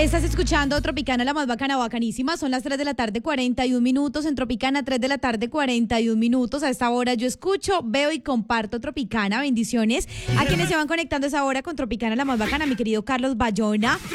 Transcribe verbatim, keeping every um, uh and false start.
Estás escuchando Tropicana, la más bacana, bacanísima. Son las tres de la tarde, cuarenta y un minutos. En Tropicana, tres de la tarde, cuarenta y un minutos. A esta hora yo escucho, veo y comparto Tropicana. Bendiciones a quienes se van conectando a esa hora con Tropicana, la más bacana. Mi querido Carlos Bayona.